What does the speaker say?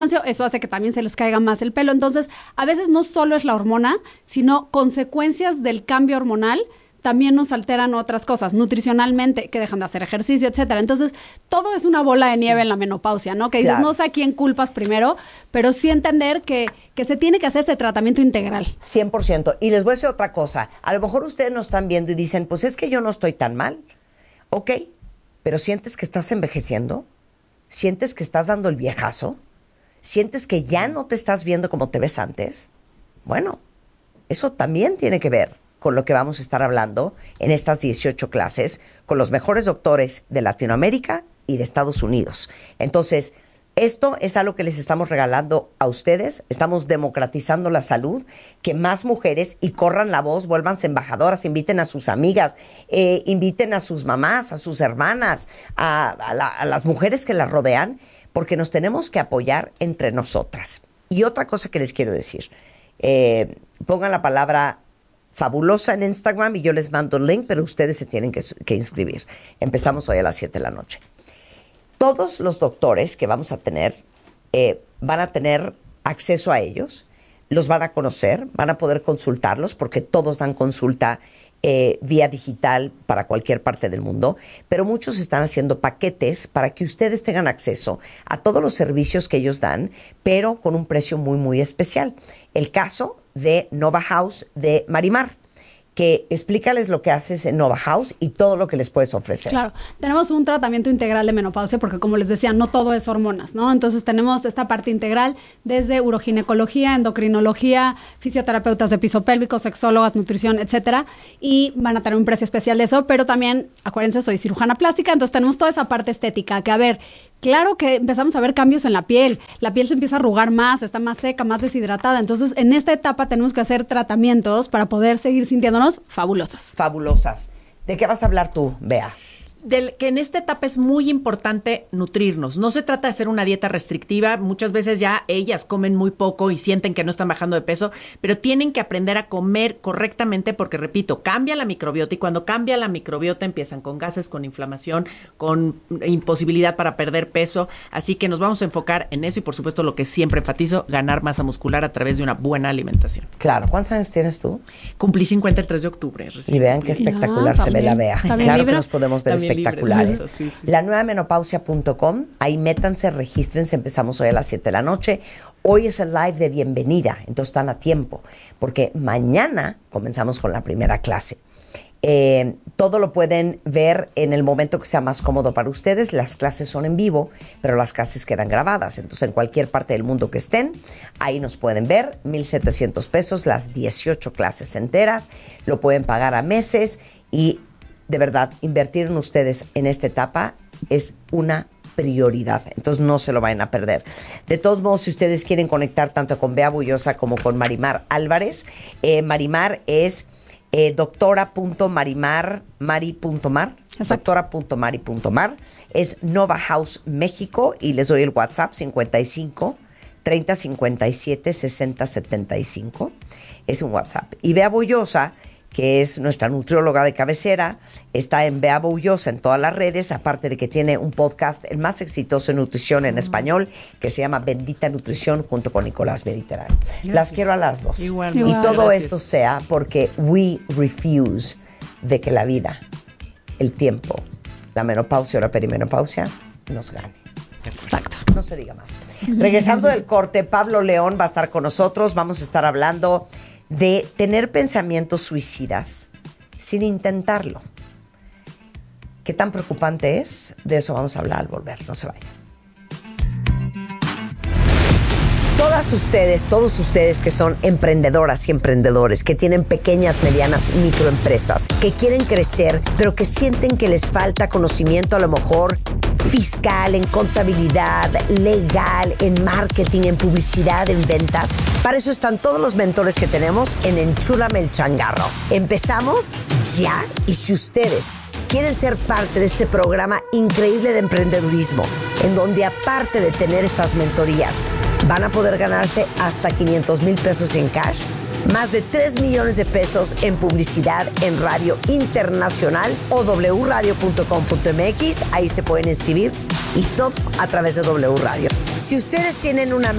eso hace que también se les caiga más el pelo. Entonces, a veces no solo es la hormona, sino consecuencias del cambio hormonal también nos alteran otras cosas, nutricionalmente, que dejan de hacer ejercicio, etcétera. Entonces, todo es una bola de nieve en la menopausia, ¿no? Que dices, no sé a quién culpas primero, pero sí entender que se tiene que hacer este tratamiento integral. 100%. Y les voy a decir otra cosa. A lo mejor ustedes nos están viendo y dicen, pues es que yo no estoy tan mal. Ok, pero ¿sientes que estás envejeciendo? ¿Sientes que estás dando el viejazo? ¿Sientes que ya no te estás viendo como te ves antes? Bueno, eso también tiene que ver con lo que vamos a estar hablando en estas 18 clases con los mejores doctores de Latinoamérica y de Estados Unidos. Entonces, esto es algo que les estamos regalando a ustedes. Estamos democratizando la salud, que más mujeres, y corran la voz, vuélvanse embajadoras, inviten a sus amigas, inviten a sus mamás, a sus hermanas, a las mujeres que las rodean, porque nos tenemos que apoyar entre nosotras. Y otra cosa que les quiero decir, pongan la palabra fabulosa en Instagram y yo les mando el link, pero ustedes se tienen que inscribir. Empezamos hoy a las 7 de la noche. Todos los doctores que vamos a tener van a tener acceso a ellos, los van a conocer, van a poder consultarlos porque todos dan consulta vía digital para cualquier parte del mundo, pero muchos están haciendo paquetes para que ustedes tengan acceso a todos los servicios que ellos dan, pero con un precio muy, muy especial. El caso de Nova House de Marimar, que explícales lo que haces en Nova House y todo lo que les puedes ofrecer. Claro, tenemos un tratamiento integral de menopausia porque, como les decía, no todo es hormonas, ¿no? Entonces tenemos esta parte integral desde uroginecología, endocrinología, fisioterapeutas de piso pélvico, sexólogas, nutrición, etcétera, y van a tener un precio especial de eso, pero también, acuérdense, soy cirujana plástica, entonces tenemos toda esa parte estética, que a ver, claro que empezamos a ver cambios en la piel se empieza a arrugar más, está más seca, más deshidratada, entonces en esta etapa tenemos que hacer tratamientos para poder seguir sintiéndonos fabulosas. Fabulosas. ¿De qué vas a hablar tú, Bea? Que en esta etapa es muy importante nutrirnos. No se trata de hacer una dieta restrictiva. Muchas veces ya ellas comen muy poco y sienten que no están bajando de peso, pero tienen que aprender a comer correctamente porque, repito, cambia la microbiota y cuando cambia la microbiota empiezan con gases, con inflamación, con imposibilidad para perder peso. Así que nos vamos a enfocar en eso y, por supuesto, lo que siempre enfatizo, ganar masa muscular a través de una buena alimentación. Claro. ¿Cuántos años tienes tú? Cumplí 50 el 3 de octubre. Y vean qué espectacular se ve la Bea. Claro que nos podemos ver espectaculares. Sí. La nuevamenopausia.com, ahí métanse, regístrense, empezamos hoy a las 7 de la noche. Hoy es el live de bienvenida, entonces están a tiempo, porque mañana comenzamos con la primera clase. Todo lo pueden ver en el momento que sea más cómodo para ustedes. Las clases son en vivo, pero las clases quedan grabadas. Entonces, en cualquier parte del mundo que estén, ahí nos pueden ver. 1,700 pesos, las 18 clases enteras. Lo pueden pagar a meses y de verdad, invertir en ustedes en esta etapa es una prioridad. Entonces, no se lo vayan a perder. De todos modos, si ustedes quieren conectar tanto con Bea Bullosa como con Marimar Álvarez, Marimar es doctora.marimar.mar. Doctora.mari.mar. Es Nova House México y les doy el WhatsApp 55 30 57 60 75. Es un WhatsApp. Y Bea Bullosa, que es nuestra nutrióloga de cabecera, está en Bea Bullosa en todas las redes, aparte de que tiene un podcast, el más exitoso en nutrición en español, que se llama Bendita Nutrición, junto con Nicolás Mediterráneo. Las quiero a las dos. Igual. Y todo Gracias. esto sea porque we refuse de que la vida, el tiempo, la menopausia o la perimenopausia nos gane. Exacto. No se diga más. Regresando del corte, Pablo León va a estar con nosotros. Vamos a estar hablando de tener pensamientos suicidas sin intentarlo. ¿Qué tan preocupante es? De eso vamos a hablar al volver. No se vayan. Todos ustedes que son emprendedoras y emprendedores, que tienen pequeñas, medianas y microempresas, que quieren crecer, pero que sienten que les falta conocimiento a lo mejor fiscal, en contabilidad, legal, en marketing, en publicidad, en ventas. Para eso están todos los mentores que tenemos en Enchúlame el Changarro. Empezamos ya, y si ustedes quieren ser parte de este programa increíble de emprendedurismo, en donde aparte de tener estas mentorías, van a poder ganarse hasta 500,000 pesos en cash, más de 3 millones de pesos en publicidad en radio internacional o wradio.com.mx, ahí se pueden inscribir y todo a través de W Radio. Si ustedes tienen una